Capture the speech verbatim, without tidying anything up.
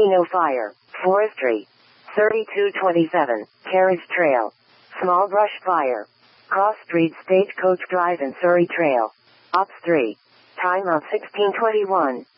Volcano Fire, Forestry. thirty-two twenty-seven, Carriage Trail. Small Brush Fire. Cross Street Stagecoach Drive and Surrey Trail. Ops three. Time of sixteen twenty-one.